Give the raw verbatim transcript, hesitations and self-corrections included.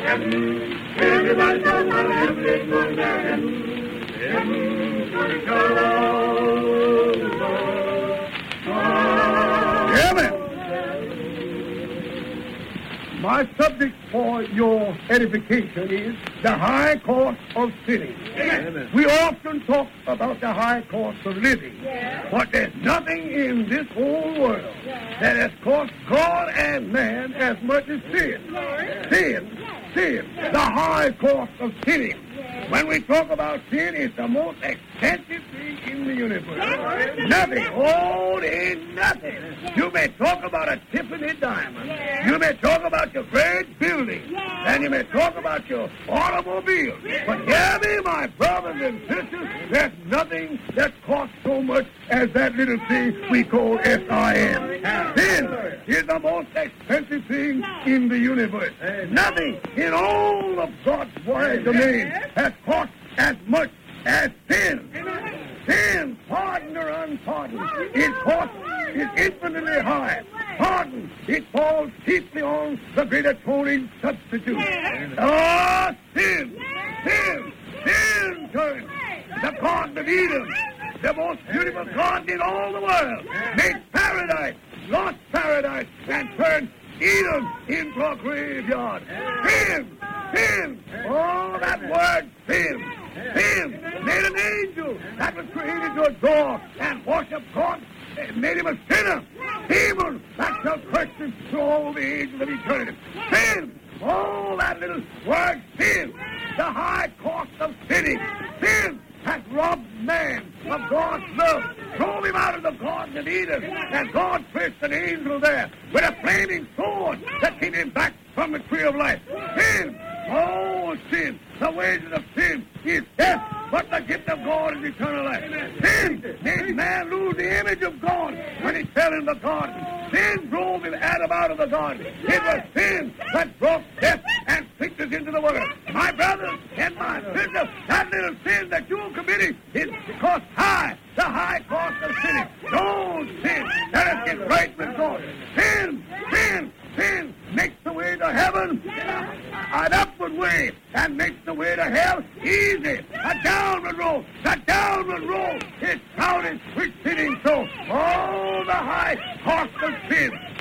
Heaven. Everybody talk about heaven. It's going to heaven. Heaven's going to come all the world. Amen. My subject for your edification is the high cost of sinning. Amen. We often talk about the high cost of living, Yeah. but there's nothing in this whole world Yeah. that has cost God and man as much as sin. Lord. Sin, sin, the high cost of sinning. Yeah. When we talk about sin, it's the most expensive thing in the universe. Yeah. Nothing. Oh, there ain't nothing. You may talk about a Tiffany diamond. Yeah. You may talk about your great building. Yeah. And you may talk about your automobile. But hear me, my brothers and sisters, there's nothing that costs so much as that little thing we call S I N. Sin is the most expensive thing in the universe. Nothing in all of God's wide domain has cost as much as sin. Sin, pardon or unpardoned, its cost is infinitely high. Pardon, it falls chiefly on the great atoning substitute. Ah, sin, sin, sin turned the Garden of Eden, the most beautiful garden in all the world, made paradise, lost paradise, and turned Eden into a graveyard. Sin, sin, oh, that word sin. Sin made an angel that was created to adore and worship God, made him a sinner. Demon that shall question through all the ages of eternity. Sin, oh, that little word sin, the high cost of sinning. Sin has robbed man of God's love, drove him out of the Garden of Eden, and God placed an angel there with a flaming sword that kept him back from the tree of life. Sin, oh, sin, the wages of sin is death, but the gift of God is eternal life. Sin made man lose the image of God when he fell in the garden. Sin drove him Adam out of the garden. It was sin that brought death and sickness into the world. My brothers and my sisters, that little sin that you're committing is cost high, the high cost of sinning. Don't sin. Let us get right with God. Sin, sin, sin makes the way to heaven an upward way and makes the way to hell easy. A downward road. The downward road is crowded with sinning souls. Oh, the high cost of sin.